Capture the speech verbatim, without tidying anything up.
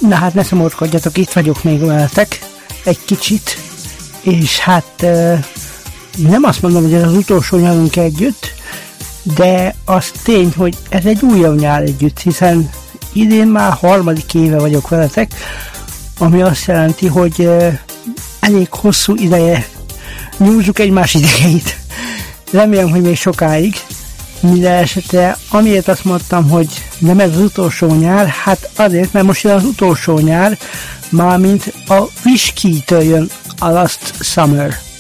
Na hát ne szomorkodjatok, itt vagyok még veletek egy kicsit, és hát nem azt mondom, hogy ez az utolsó nyarunk együtt, de az tény, hogy ez egy újabb nyár együtt, hiszen idén már harmadik éve vagyok veletek, ami azt jelenti, hogy elég hosszú ideje nyúzzuk egymás idegeit. Remélem, hogy még sokáig. Minden esetre, amiért azt mondtam, hogy nem ez az utolsó nyár, hát azért, mert most jön az utolsó nyár, mármint a Whisky-től jön a Last Summer.